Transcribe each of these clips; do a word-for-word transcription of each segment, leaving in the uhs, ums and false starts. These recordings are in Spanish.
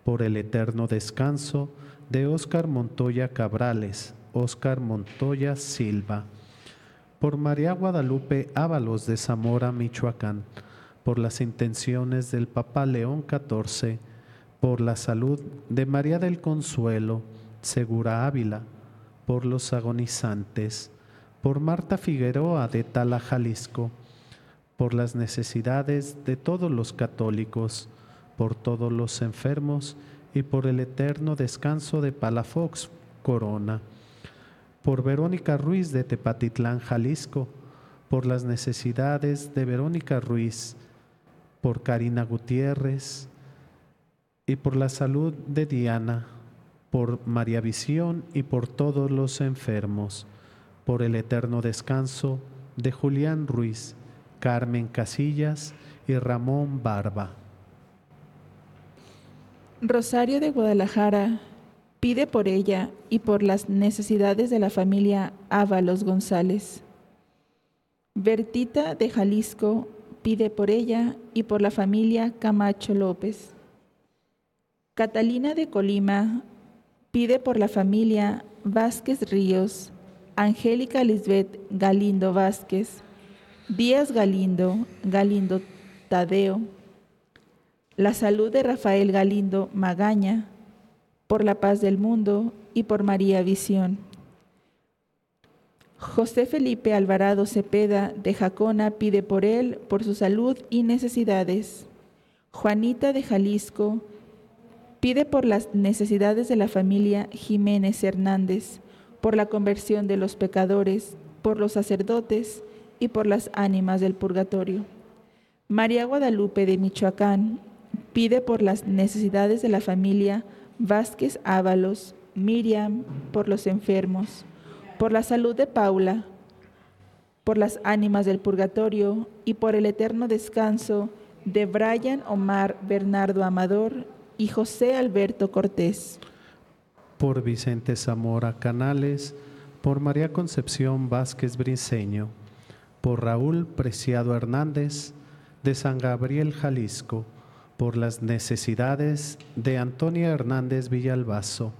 por el eterno descanso de Óscar Montoya Cabrales, Óscar Montoya Silva, por María Guadalupe Ábalos de Zamora, Michoacán, por las intenciones del Papa León catorce, por la salud de María del Consuelo Segura Ávila, por los agonizantes, por Marta Figueroa de Tala, Jalisco, por las necesidades de todos los católicos, por todos los enfermos y por el eterno descanso de Palafox, Corona, por Verónica Ruiz de Tepatitlán, Jalisco, por las necesidades de Verónica Ruiz, por Karina Gutiérrez y por la salud de Diana, por María Visión y por todos los enfermos, por el eterno descanso de Julián Ruiz, Carmen Casillas y Ramón Barba. Rosario de Guadalajara pide por ella y por las necesidades de la familia Ábalos González. Bertita de Jalisco pide por ella y por la familia Camacho López. Catalina de Colima pide por la familia Vázquez Ríos, Angélica Lisbeth Galindo Vázquez, Díaz Galindo, Galindo Tadeo, la salud de Rafael Galindo Magaña, por la paz del mundo y por María Visión. José Felipe Alvarado Cepeda de Jacona pide por él, por su salud y necesidades. Juanita de Jalisco pide por las necesidades de la familia Jiménez Hernández, por la conversión de los pecadores, por los sacerdotes y por las ánimas del purgatorio. María Guadalupe de Michoacán pide por las necesidades de la familia Vázquez Ábalos, Miriam, por los enfermos, por la salud de Paula, por las ánimas del purgatorio y por el eterno descanso de Brian Omar Bernardo Amador y José Alberto Cortés. Por Vicente Zamora Canales, por María Concepción Vázquez Briceño, por Raúl Preciado Hernández de San Gabriel, Jalisco, por las necesidades de Antonia Hernández Villalbazo,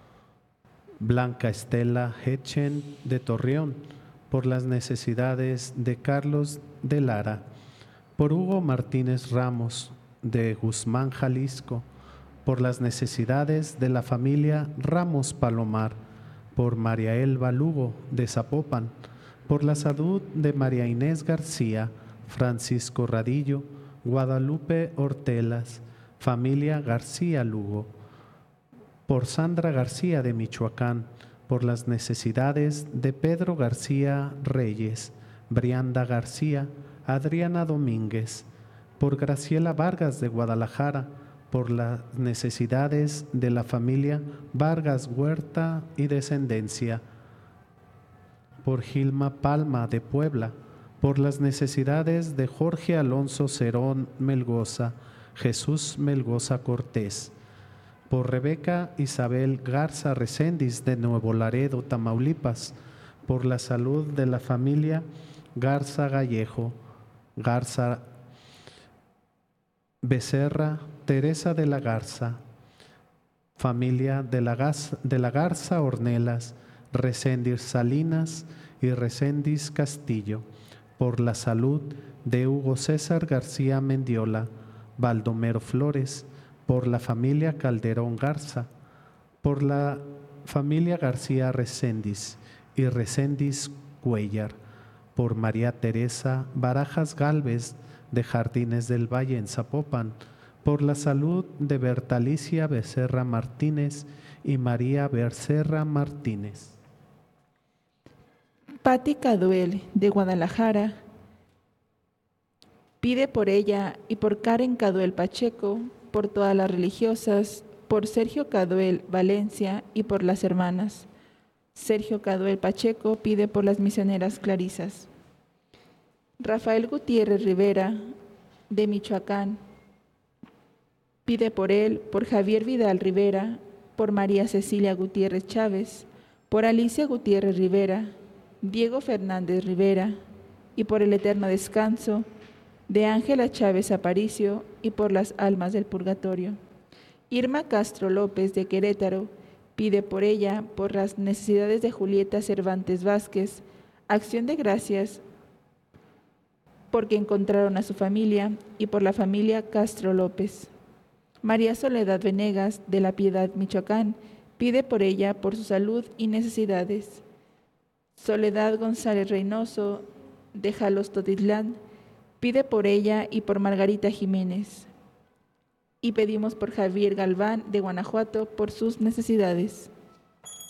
Blanca Estela Hechen de Torreón, por las necesidades de Carlos de Lara, por Hugo Martínez Ramos de Guzmán, Jalisco, por las necesidades de la familia Ramos Palomar, por María Elba Lugo de Zapopan, por la salud de María Inés García, Francisco Radillo, Guadalupe Ortelas, familia García Lugo, por Sandra García de Michoacán, por las necesidades de Pedro García Reyes, Brianda García, Adriana Domínguez, por Graciela Vargas de Guadalajara, por las necesidades de la familia Vargas Huerta y descendencia, por Gilma Palma de Puebla, por las necesidades de Jorge Alonso Cerón Melgoza, Jesús Melgoza Cortés, por Rebeca Isabel Garza Recendis de Nuevo Laredo, Tamaulipas, por la salud de la familia Garza Gallejo, Garza Becerra, Teresa de la Garza, familia de la, Garza, de la Garza Ornelas, Recendis Salinas y Recendis Castillo, por la salud de Hugo César García Mendiola, Baldomero Flores, por la familia Calderón Garza, por la familia García Recendis y Recendis Cuellar, por María Teresa Barajas Gálvez de Jardines del Valle en Zapopan, por la salud de Bertalicia Becerra Martínez y María Becerra Martínez. Patti Caduel de Guadalajara pide por ella y por Karen Caduel Pacheco, por todas las religiosas, por Sergio Caduel Valencia y por las hermanas. Sergio Caduel Pacheco pide por las misioneras clarisas. Rafael Gutiérrez Rivera de Michoacán pide por él, por Javier Vidal Rivera, por María Cecilia Gutiérrez Chávez, por Alicia Gutiérrez Rivera, Diego Fernández Rivera y por el eterno descanso de Ángela Chávez Aparicio y por las almas del purgatorio. Irma Castro López de Querétaro pide por ella, por las necesidades de Julieta Cervantes Vázquez, acción de gracias porque encontraron a su familia y por la familia Castro López. María Soledad Venegas de La Piedad, Michoacán, pide por ella, por su salud y necesidades. Soledad González Reynoso de Jalostotitlán pide por ella y por Margarita Jiménez. Y pedimos por Javier Galván de Guanajuato por sus necesidades.